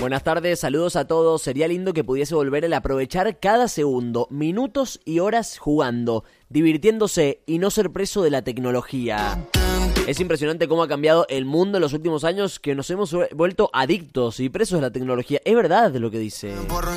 Buenas tardes, saludos a todos. Sería lindo que pudiese volver el aprovechar cada segundo, minutos y horas jugando, divirtiéndose y no ser preso de la tecnología. Es impresionante cómo ha cambiado el mundo en los últimos años, que nos hemos vuelto adictos y presos de la tecnología. Es verdad lo que dice.